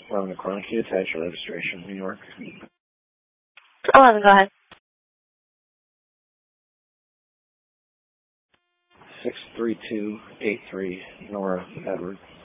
Ron McCronky, attach your registration, New York. 11, go ahead. 63283, Nora Edward.